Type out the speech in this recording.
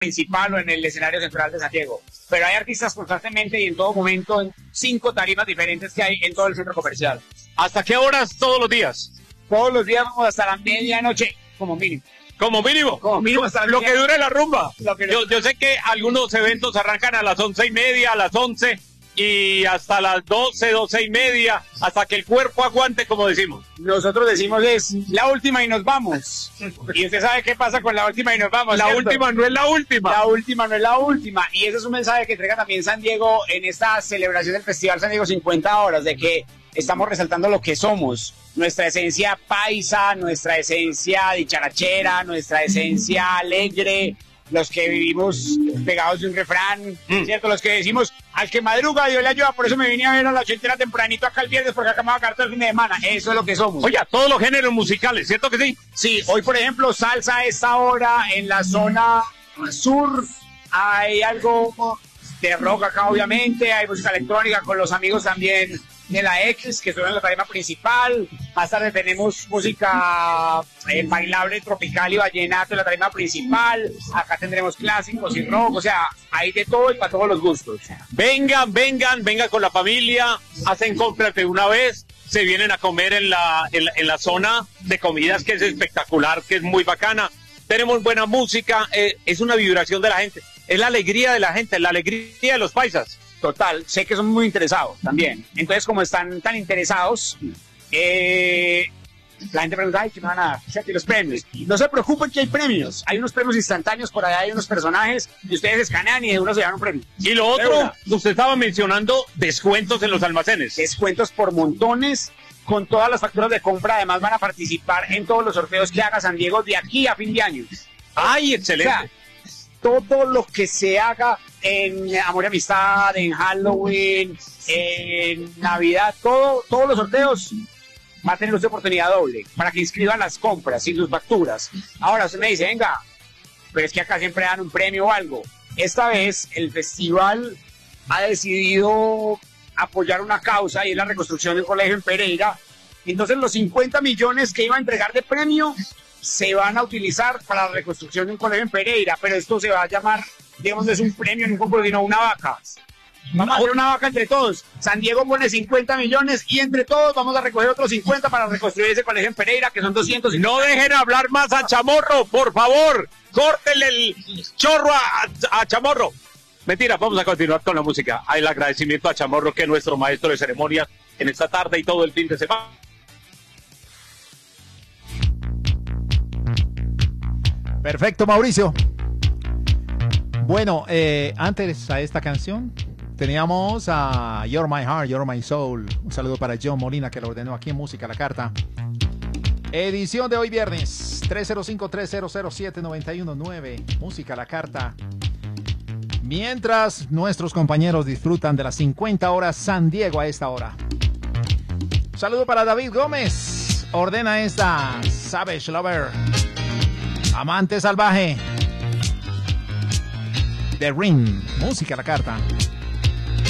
principal o en el escenario central de San Diego. Pero hay artistas constantemente y en todo momento en 5 tarimas diferentes que hay en todo el centro comercial. ¿Hasta qué horas todos los días? Todos los días vamos hasta la medianoche, como mínimo. Como mínimo. Como mínimo hasta lo que dure la rumba. Que yo sé que algunos eventos arrancan a las 11:30, a las 11 y hasta las 12, 12:30, hasta que el cuerpo aguante, como decimos. Nosotros decimos es la última y nos vamos. Y usted sabe qué pasa con la última y nos vamos. La ¿cierto? última no es la última. La última no es la última. Y ese es un mensaje que entrega también San Diego en esta celebración del Festival San Diego 50 horas, de que estamos resaltando lo que somos, nuestra esencia paisa, nuestra esencia dicharachera, nuestra esencia alegre, los que vivimos pegados de un refrán, ¿cierto? Los que decimos, al que madruga Dios le ayuda, por eso me vine a ver a la ochentera tempranito acá el viernes, porque acá me va a caer todo el fin de semana. Eso es lo que somos. Oye, todos los géneros musicales, ¿cierto que sí? Sí, hoy por ejemplo, salsa a esta hora en la zona sur, hay algo de rock acá obviamente, hay música electrónica con los amigos también de la X, que suena en la tarima principal. Más tarde tenemos música bailable, tropical y vallenato en la tarima principal. Acá tendremos clásicos y rock, o sea, hay de todo y para todos los gustos. Vengan con la familia, hacen compras de una vez, se vienen a comer en la zona de comidas, que es espectacular, que es muy bacana. Tenemos buena música, es una vibración de la gente, es la alegría de la gente, la alegría de los paisas. Total, sé que son muy interesados también. Entonces, como están tan interesados, la gente pregunta, ay, ¿qué me van a dar? ¿Y los premios? No se preocupen que hay premios. Hay unos premios instantáneos por allá, hay unos personajes, y ustedes escanean y de uno se llevan un premio. Y lo otro, usted estaba mencionando descuentos en los almacenes. Descuentos por montones, con todas las facturas de compra. Además, van a participar en todos los sorteos que haga San Diego de aquí a fin de año. ¡Ay, excelente! O sea, todo lo que se haga en Amor y Amistad, en Halloween, en Navidad, todos los sorteos va a tener usted oportunidad doble para que inscriban las compras y sus facturas. Ahora usted me dice, venga, pero es que acá siempre dan un premio o algo. Esta vez el festival ha decidido apoyar una causa y es la reconstrucción del colegio en Pereira. Entonces los 50 millones que iba a entregar de premio se van a utilizar para la reconstrucción de un colegio en Pereira, pero esto se va a llamar, digamos, no es un premio ni un concurso, sino una vaca. Vamos a hacer una vaca entre todos. San Diego pone 50 millones y entre todos vamos a recoger otros 50 para reconstruir ese colegio en Pereira, que son 200. No dejen hablar más a Chamorro, por favor. Córtenle el chorro a Chamorro. Mentira, vamos a continuar con la música. El agradecimiento a Chamorro, que es nuestro maestro de ceremonias en esta tarde y todo el fin de semana. Perfecto, Mauricio. Bueno, antes a esta canción teníamos a You're My Heart, You're My Soul. Un saludo para John Molina, que lo ordenó aquí en Música a la Carta. Edición de hoy viernes, 305-300-7919. Música a la Carta. Mientras nuestros compañeros disfrutan de las 50 horas San Diego a esta hora. Un saludo para David Gómez. Ordena esta Savage Lover. Amante salvaje. The Ring. Música a la Carta.